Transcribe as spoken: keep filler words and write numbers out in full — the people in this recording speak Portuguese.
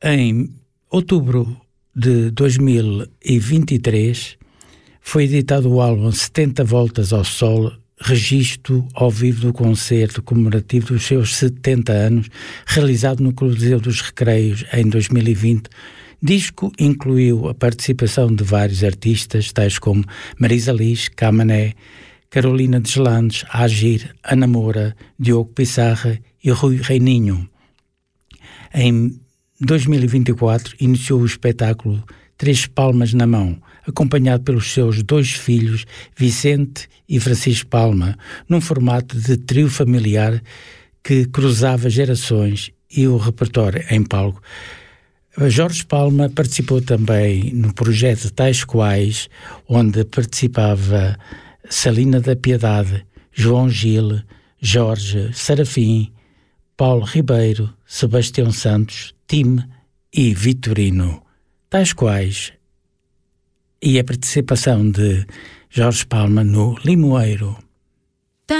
Em outubro de dois mil e vinte e três foi editado o álbum setenta Voltas ao Sol, registro ao vivo do concerto comemorativo dos seus setenta anos, realizado no Coliseu dos Recreios em dois mil e vinte. Disco incluiu a participação de vários artistas, tais como Marisa Liz, Camané, Carolina Deslandes, Agir, Ana Moura, Diogo Pissarra e Rui Reininho. Em dois mil e vinte e quatro iniciou o espetáculo Três Palmas na Mão, acompanhado pelos seus dois filhos, Vicente e Francisco Palma, num formato de trio familiar que cruzava gerações e o repertório em palco. Jorge Palma participou também no projeto Tais Quais, onde participava Salina da Piedade, João Gil, Jorge Serafim, Paulo Ribeiro, Sebastião Santos, Tim e Vitorino. Tais Quais e a participação de Jorge Palma no Limoeiro.